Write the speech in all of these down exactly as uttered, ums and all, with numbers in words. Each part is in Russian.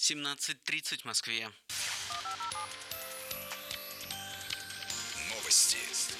семнадцать тридцать в Москве. Новости.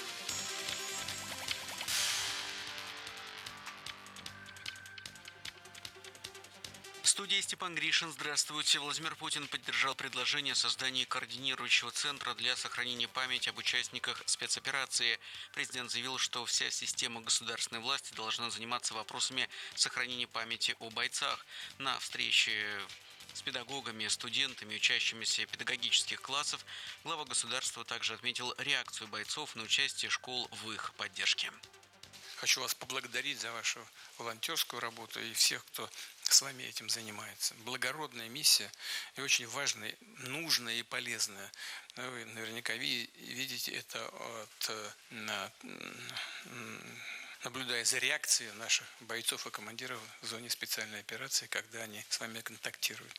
В студии Степан Гришин. Здравствуйте. Владимир Путин поддержал предложение о создании координирующего центра для сохранения памяти об участниках спецоперации. Президент заявил, что вся система государственной власти должна заниматься вопросами сохранения памяти о бойцах. На встрече с педагогами, студентами, учащимися педагогических классов глава государства также отметил реакцию бойцов на участие школ в их поддержке. Хочу вас поблагодарить за вашу волонтерскую работу и всех, кто с вами этим занимается. Благородная миссия и очень важная, нужная и полезная. Вы наверняка видите это, от, наблюдая за реакцией наших бойцов и командиров в зоне специальной операции, когда они с вами контактируют.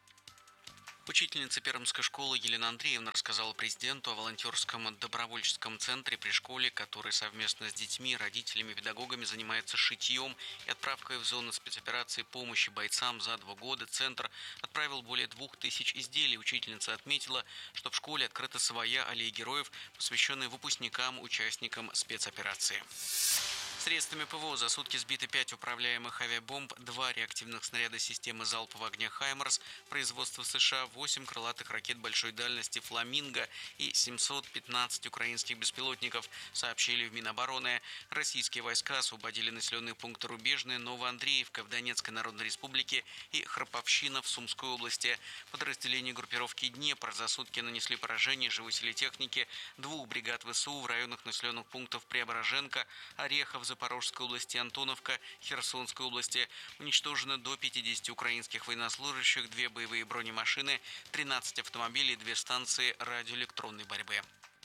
Учительница Пермской школы Елена Андреевна рассказала президенту о волонтерском добровольческом центре при школе, который совместно с детьми, родителями, педагогами занимается шитьем и отправкой в зону спецоперации помощи бойцам. За два года центр отправил более двух тысяч изделий. Учительница отметила, что в школе открыта своя аллея героев, посвященная выпускникам, участникам спецоперации. Средствами ПВО за сутки сбиты пять управляемых авиабомб, два реактивных снаряда системы залпового огня «Хаймарс», производства США, восемь крылатых ракет большой дальности «Фламинго» и семьсот пятнадцать украинских беспилотников, сообщили в Минобороны. Российские войска освободили населенные пункты Рубежные, Новоандреевка в Донецкой Народной Республике и Храповщина в Сумской области. Подразделения группировки «Днепр» за сутки нанесли поражение живой силе техники двух бригад ВСУ в районах населенных пунктов Преображенка, Орехов, Запорожской области, Антоновка, Херсонской области. Уничтожено до пятидесяти украинских военнослужащих, две боевые бронемашины, тринадцать автомобилей, две станции радиоэлектронной борьбы.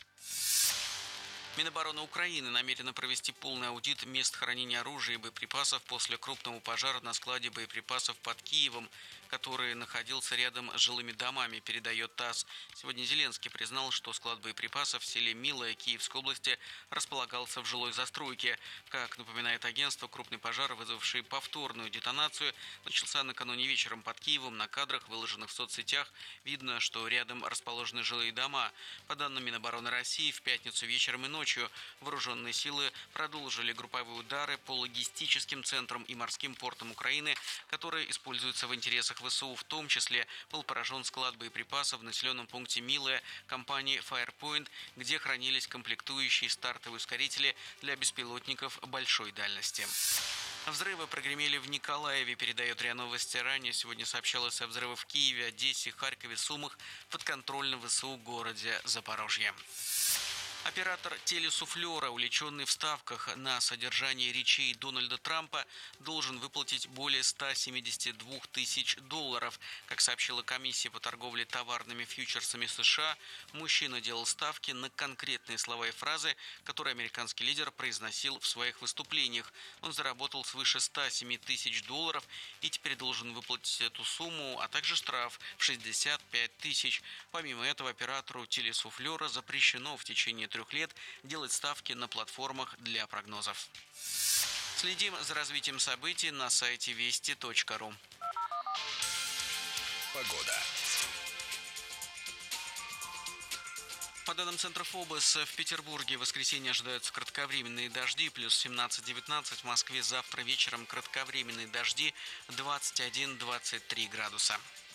Минобороны Украины намерена провести полный аудит мест хранения оружия и боеприпасов после крупного пожара на складе боеприпасов под Киевом, который находился рядом с жилыми домами, передает ТАСС. Сегодня Зеленский признал, что склад боеприпасов в селе Милое Киевской области располагался в жилой застройке. Как напоминает агентство, крупный пожар, вызвавший повторную детонацию, начался накануне вечером под Киевом. На кадрах, выложенных в соцсетях, видно, что рядом расположены жилые дома. По данным Минобороны России, в пятницу вечером и ночью Ночью вооруженные силы продолжили групповые удары по логистическим центрам и морским портам Украины, которые используются в интересах ВСУ. В том числе был поражен склад боеприпасов в населенном пункте Милое компании Firepoint, где хранились комплектующие стартовые ускорители для беспилотников большой дальности. Взрывы прогремели в Николаеве, передает РИА Новости. Ранее сегодня сообщалось о взрывах в Киеве, Одессе, Харькове, Сумах, в подконтрольном ВСУ городе Запорожье. Оператор телесуфлера, увлеченный в ставках на содержание речей Дональда Трампа, должен выплатить более ста семидесяти двух тысяч долларов. Как сообщила комиссия по торговле товарными фьючерсами США, мужчина делал ставки на конкретные слова и фразы, которые американский лидер произносил в своих выступлениях. Он заработал свыше ста семи тысяч долларов и теперь должен выплатить эту сумму, а также штраф в шестьдесят пять тысяч. Помимо этого, оператору телесуфлера запрещено в течение трех лет делать ставки на платформах для прогнозов. Следим за развитием событий на сайте вести точка ру. Погода. По данным Центра ФОБОС, в Петербурге в воскресенье ожидаются кратковременные дожди, плюс семнадцать-девятнадцать, в Москве завтра вечером кратковременные дожди, двадцать один - двадцать три градуса.